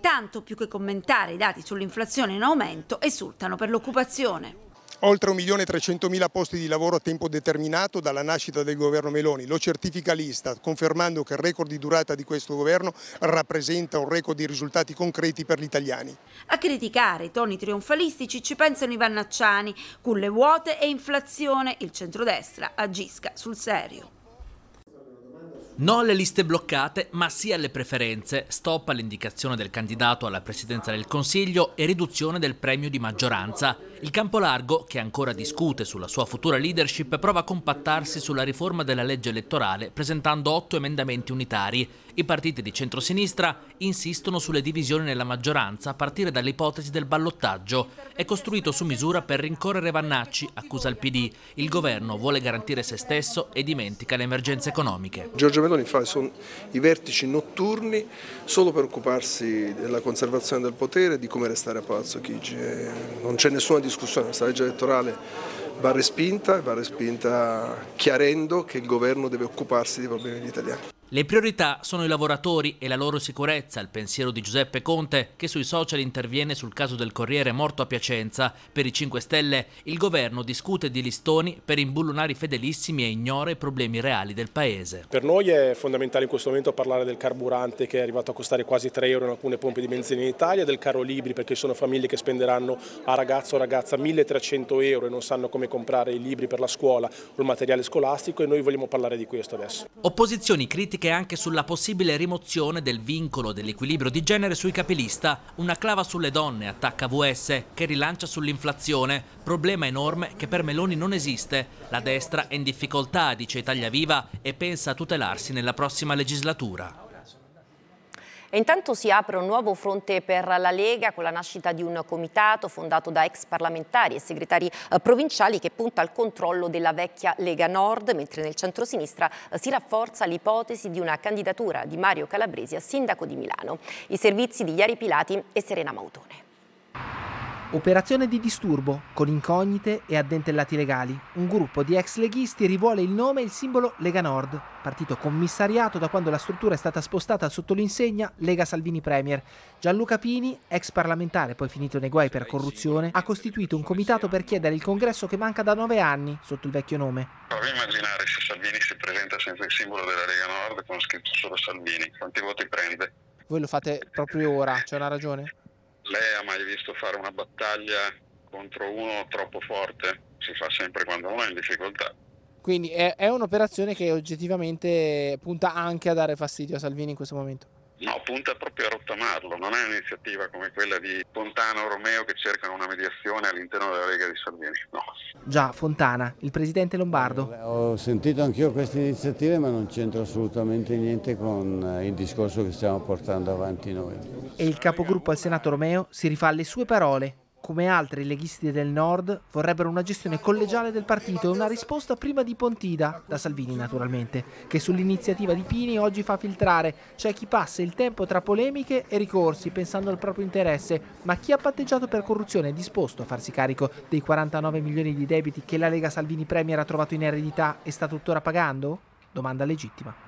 intanto, più che commentare i dati sull'inflazione in aumento, esultano per l'occupazione. Oltre 1.300.000 posti di lavoro a tempo determinato dalla nascita del governo Meloni, lo certifica l'Istat, confermando che il record di durata di questo governo rappresenta un record di risultati concreti per gli italiani. A criticare i toni trionfalistici ci pensano i vannacciani, culle vuote e inflazione, il centrodestra agisca sul serio. No alle liste bloccate, ma sì alle preferenze, stop all'indicazione del candidato alla presidenza del Consiglio e riduzione del premio di maggioranza. Il campo largo, che ancora discute sulla sua futura leadership, prova a compattarsi sulla riforma della legge elettorale presentando 8 emendamenti unitari. I partiti di centrosinistra insistono sulle divisioni nella maggioranza a partire dall'ipotesi del ballottaggio. È costruito su misura per rincorrere Vannacci, accusa il PD. Il governo vuole garantire se stesso e dimentica le emergenze economiche. Giorgia Meloni fa i vertici notturni solo per occuparsi della conservazione del potere e di come restare a Palazzo Chigi. Non c'è nessuna discussione, questa legge elettorale va respinta chiarendo che il governo deve occuparsi dei problemi degli italiani. Le priorità sono i lavoratori e la loro sicurezza, il pensiero di Giuseppe Conte, che sui social interviene sul caso del Corriere morto a Piacenza. Per i 5 Stelle il governo discute di listoni per imbullonare i fedelissimi e ignora i problemi reali del paese. Per noi è fondamentale in questo momento parlare del carburante, che è arrivato a costare quasi 3 euro in alcune pompe di benzina in Italia, del caro libri, perché sono famiglie che spenderanno a ragazzo o ragazza 1.300 euro e non sanno come comprare i libri per la scuola o il materiale scolastico, e noi vogliamo parlare di questo adesso. Opposizioni critiche anche sulla possibile rimozione del vincolo dell'equilibrio di genere sui capilista, una clava sulle donne, attacca VS, che rilancia sull'inflazione, problema enorme che per Meloni non esiste. La destra è in difficoltà, dice Italia Viva, e pensa a tutelarsi nella prossima legislatura. E intanto si apre un nuovo fronte per la Lega con la nascita di un comitato fondato da ex parlamentari e segretari provinciali che punta al controllo della vecchia Lega Nord, mentre nel centrosinistra si rafforza l'ipotesi di una candidatura di Mario Calabresi a sindaco di Milano. I servizi di Iari Pilati e Serena Mautone. Operazione di disturbo, con incognite e addentellati legali. Un gruppo di ex leghisti rivuole il nome e il simbolo Lega Nord, partito commissariato da quando la struttura è stata spostata sotto l'insegna Lega Salvini Premier. Gianluca Pini, ex parlamentare poi finito nei guai per corruzione, ha costituito un comitato per chiedere il congresso che manca da 9 anni sotto il vecchio nome. Provi a immaginare se Salvini si presenta senza il simbolo della Lega Nord con scritto solo Salvini, quanti voti prende? Voi lo fate proprio ora, c'è una ragione? Lei ha mai visto fare una battaglia contro uno troppo forte? Si fa sempre quando uno è in difficoltà. Quindi è un'operazione che oggettivamente punta anche a dare fastidio a Salvini in questo momento? No, punta proprio a rottamarlo, non è un'iniziativa come quella di Fontana o Romeo che cercano una mediazione all'interno della Lega di Salvini, no. Già, Fontana, il presidente lombardo. Ho sentito anch'io queste iniziative, ma non c'entra assolutamente niente con il discorso che stiamo portando avanti noi. E il capogruppo al Senato Romeo si rifà alle sue parole. Come altri leghisti del Nord, vorrebbero una gestione collegiale del partito e una risposta prima di Pontida, da Salvini naturalmente, che sull'iniziativa di Pini oggi fa filtrare. C'è chi passa il tempo tra polemiche e ricorsi, pensando al proprio interesse, ma chi ha patteggiato per corruzione è disposto a farsi carico dei 49 milioni di debiti che la Lega Salvini Premier ha trovato in eredità e sta tuttora pagando? Domanda legittima.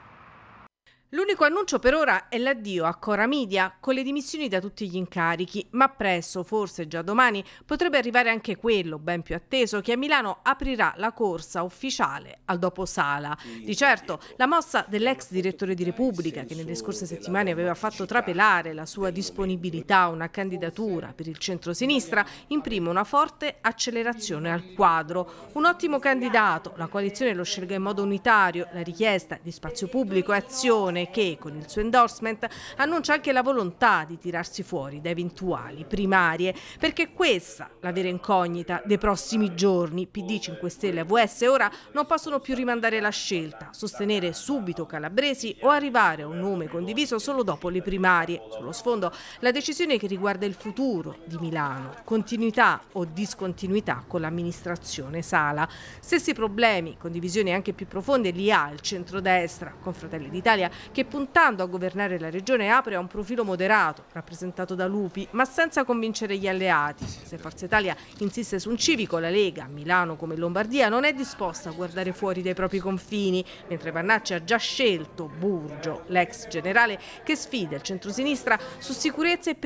L'unico annuncio per ora è l'addio a Cora Media con le dimissioni da tutti gli incarichi, ma presto, forse già domani, potrebbe arrivare anche quello, ben più atteso, che a Milano aprirà la corsa ufficiale al dopo Sala. Di certo, la mossa dell'ex direttore di Repubblica, che nelle scorse settimane aveva fatto trapelare la sua disponibilità a una candidatura per il centro-sinistra, imprime una forte accelerazione al quadro. Un ottimo candidato, la coalizione lo scelga in modo unitario, la richiesta di spazio pubblico e azione che, con il suo endorsement, annuncia anche la volontà di tirarsi fuori da eventuali primarie, perché questa la vera incognita dei prossimi giorni. PD, 5 Stelle e VS ora non possono più rimandare la scelta, sostenere subito Calabresi o arrivare a un nome condiviso solo dopo le primarie. Sullo sfondo la decisione che riguarda il futuro di Milano, continuità o discontinuità con l'amministrazione Sala. Stessi problemi, con divisioni anche più profonde, li ha il centrodestra, con Fratelli d'Italia che puntando a governare la regione apre a un profilo moderato, rappresentato da Lupi, ma senza convincere gli alleati. Se Forza Italia insiste su un civico, la Lega, a Milano come in Lombardia, non è disposta a guardare fuori dai propri confini, mentre Vannacci ha già scelto Burgio, l'ex generale, che sfida il centrosinistra su sicurezza e